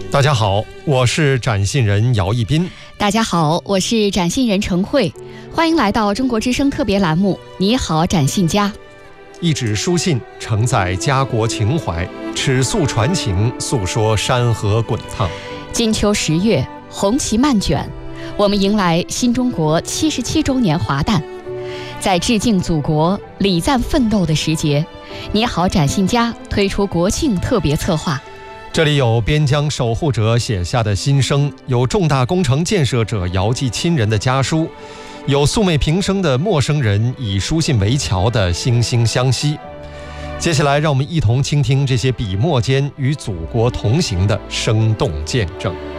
大家好，我是展信人姚一斌。 大家好，我是展信人陈慧。欢迎来到中国之声特别栏目《你好，展信家》。 一纸书信承载家国情怀，尺素传情，诉说山河滚烫。 金秋10月，红旗漫卷，我们迎来新中国77周年华诞。在致敬祖国、礼赞奋斗的时节，你好，展信家推出国庆特别策划。 这里有边疆守护者写下的心声，有重大工程建设者遥寄亲人的家书，有素昧平生的陌生人以书信为桥的惺惺相惜。接下来让我们一同倾听这些笔墨间与祖国同行的生动见证。